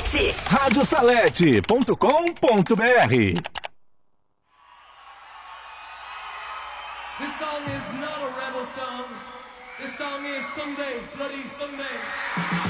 Salete. radiosalete.com.br. This song is not a rebel song. This song is Someday, Bloody Someday.